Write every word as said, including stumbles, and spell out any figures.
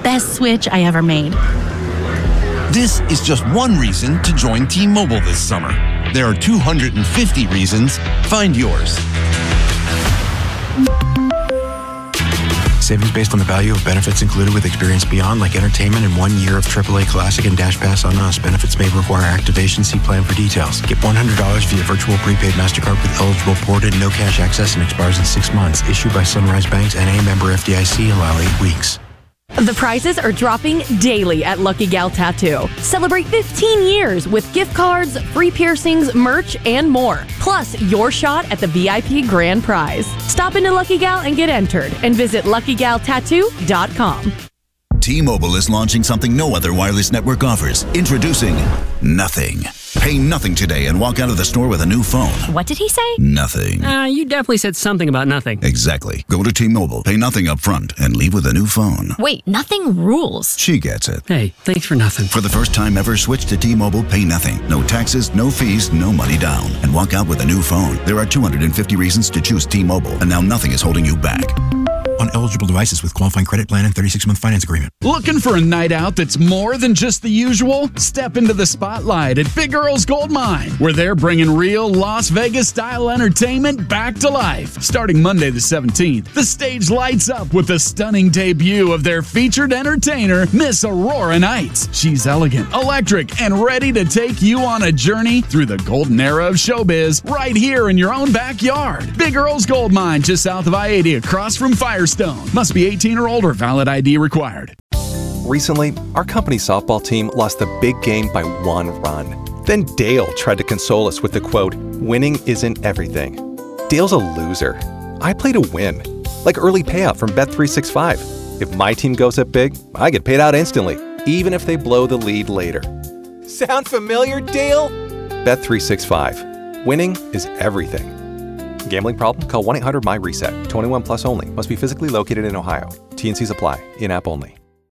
best switch I ever made. This is just one reason to join T-Mobile this summer. There are two hundred fifty reasons. Find yours. Savings based on the value of benefits included with Experience Beyond, like entertainment and one year of triple A Classic and Dash Pass on us. Benefits may require activation. See plan for details. Get one hundred dollars via virtual prepaid MasterCard with eligible ported no cash access and expires in six months. Issued by Sunrise Banks, N A member F D I C. Allow eight weeks. The prices are dropping daily at Lucky Gal Tattoo. Celebrate fifteen years with gift cards, free piercings, merch, and more. Plus, your shot at the V I P grand prize. Stop into Lucky Gal and get entered, and visit lucky gal tattoo dot com. T-Mobile is launching something no other wireless network offers. Introducing Nothing. Pay nothing today and walk out of the store with a new phone. What did he say? Nothing. Uh, you definitely said something about nothing. Exactly. Go to T-Mobile, pay nothing up front, and leave with a new phone. Wait, nothing rules. She gets it. Hey, thanks for nothing. For the first time ever, switch to T-Mobile, pay nothing. No taxes, no fees, no money down. And walk out with a new phone. There are two hundred fifty reasons to choose T-Mobile, and now nothing is holding you back. On eligible devices with qualifying credit plan and thirty-six month finance agreement. Looking for a night out that's more than just the usual? Step into the spotlight at Big Earl's Gold Mine, where they're bringing real Las Vegas-style entertainment back to life. Starting Monday the seventeenth, the stage lights up with the stunning debut of their featured entertainer, Miss Aurora Nights. She's elegant, electric, and ready to take you on a journey through the golden era of showbiz right here in your own backyard. Big Earl's Gold Mine, just south of I eighty, across from Firestone. Must be eighteen or older. Valid I D required. Recently, our company softball team lost the big game by one run. Then Dale tried to console us with the quote, "Winning isn't everything." Dale's a loser. I play to win. Like early payout from Bet three sixty-five. If my team goes up big, I get paid out instantly, even if they blow the lead later. Sound familiar, Dale? Bet three sixty-five. Winning is everything. Gambling problem? Call one eight hundred M Y RESET. twenty-one plus only. Must be physically located in Ohio. T and C's apply. In-app only.